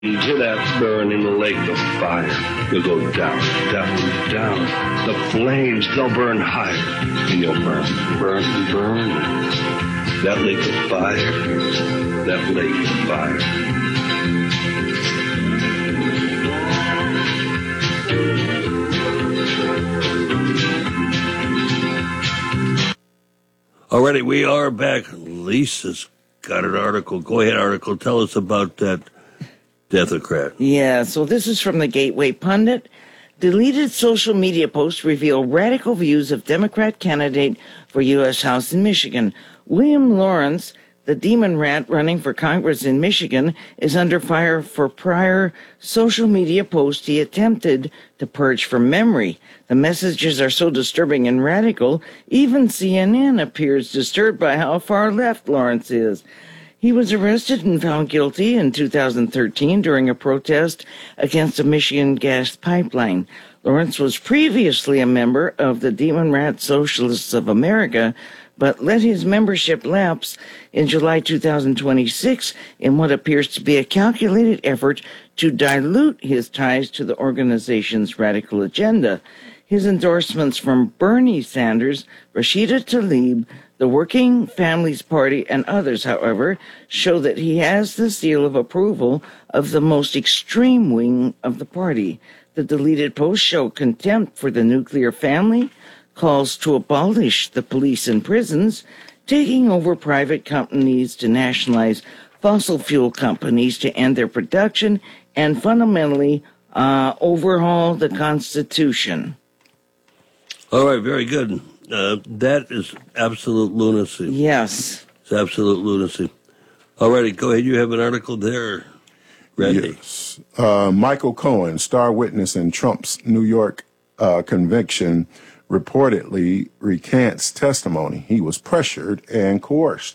Into that burning lake of fire. You'll go down, down, down. The flames, they'll burn higher. And you'll burn, burn, burn. That lake of fire. That lake of fire. Alrighty, we are back. Lisa's got an article. Go ahead, article. Tell us about that Democrat. Yeah, so this is from the Gateway Pundit. Deleted social media posts reveal radical views of Democrat candidate for U.S. House in Michigan. William Lawrence, the demon rat running for Congress in Michigan, is under fire for prior social media posts he attempted to purge from memory. The messages are so disturbing and radical, even CNN appears disturbed by how far left Lawrence is. He was arrested and found guilty in 2013 during a protest against a Michigan gas pipeline. Lawrence was previously a member of the Demon Rat Socialists of America, but let his membership lapse in July 2026 in what appears to be a calculated effort to dilute his ties to the organization's radical agenda. His endorsements from Bernie Sanders, Rashida Tlaib, the Working Families Party, and others, however, show that he has the seal of approval of the most extreme wing of the party. The deleted posts show contempt for the nuclear family, calls to abolish the police and prisons, taking over private companies to nationalize fossil fuel companies to end their production, and fundamentally overhaul the Constitution. All right, very good. That is absolute lunacy. Yes. It's absolute lunacy. All righty, go ahead. You have an article there, Randy. Yes. Michael Cohen, star witness in Trump's New York conviction, reportedly recants testimony. He was pressured and coerced.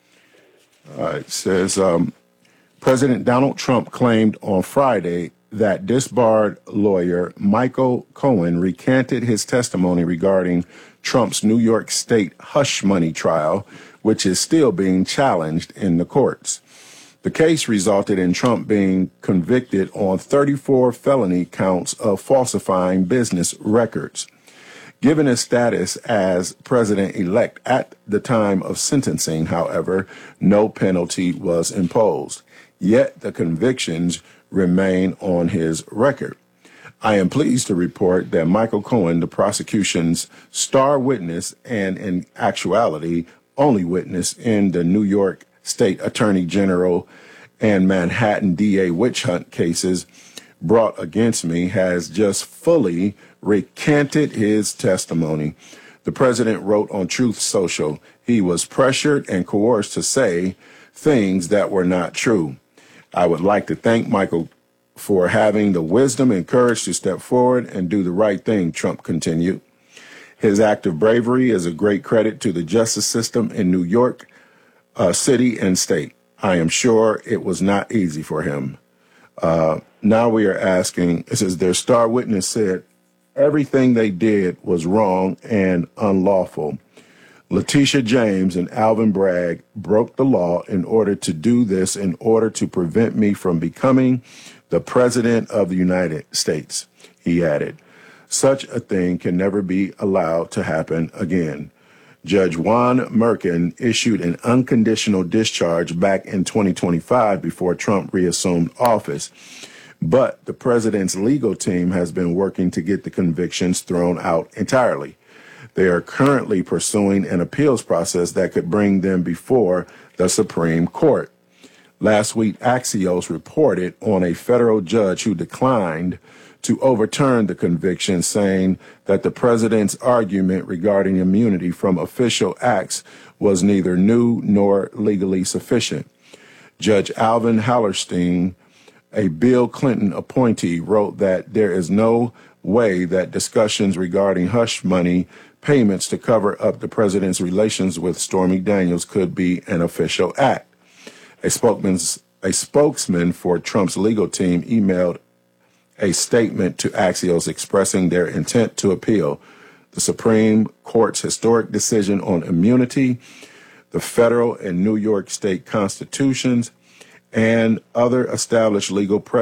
It says, President Donald Trump claimed on Friday that disbarred lawyer Michael Cohen recanted his testimony regarding Trump's New York State hush money trial, which is still being challenged in the courts. The case resulted in Trump being convicted on 34 felony counts of falsifying business records. Given his status as president-elect at the time of sentencing, however, no penalty was imposed. Yet the convictions remain on his record. I am pleased to report that Michael Cohen, the prosecution's star witness and in actuality only witness in the New York State Attorney General and Manhattan DA witch hunt cases brought against me, has just fully recanted his testimony. The president wrote on Truth Social, he was pressured and coerced to say things that were not true. I would like to thank Michael for having the wisdom and courage to step forward and do the right thing, Trump continued. His act of bravery is a great credit to the justice system in New York City and state. I am sure it was not easy for him. Now we are asking, it says their star witness said everything they did was wrong and unlawful. Letitia James and Alvin Bragg broke the law in order to do this, in order to prevent me from becoming the President of the United States, he added. Such a thing can never be allowed to happen again. Judge Juan Merkin issued an unconditional discharge back in 2025 before Trump reassumed office. But the president's legal team has been working to get the convictions thrown out entirely. They are currently pursuing an appeals process that could bring them before the Supreme Court. Last week, Axios reported on a federal judge who declined to overturn the conviction, saying that the president's argument regarding immunity from official acts was neither new nor legally sufficient. Judge Alvin Hallerstein, a Bill Clinton appointee, wrote that there is no way that discussions regarding hush money payments to cover up the president's relations with Stormy Daniels could be an official act. A spokesman for Trump's legal team emailed a statement to Axios expressing their intent to appeal the Supreme Court's historic decision on immunity, the federal and New York state constitutions, and other established legal